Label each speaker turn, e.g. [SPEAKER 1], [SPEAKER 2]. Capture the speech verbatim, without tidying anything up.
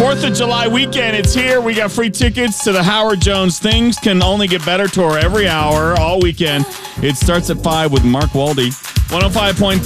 [SPEAKER 1] fourth of July weekend, it's here. We got free tickets to the Howard Jones. Things Can Only Get Better tour every hour, all weekend. It starts at five with Mark Waldy. one oh five point